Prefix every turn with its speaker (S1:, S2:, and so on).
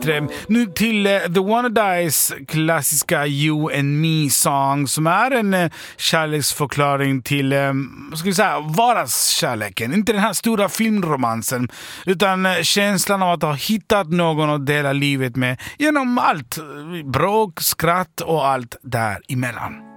S1: bättre. Nu till The Wannadies klassiska You and Me-song som är en kärleksförklaring till ska vi säga, vardagskärleken. Inte den här stora filmromansen utan känslan av att ha hittat någon att dela livet med genom allt. Bråk, skratt och allt däremellan.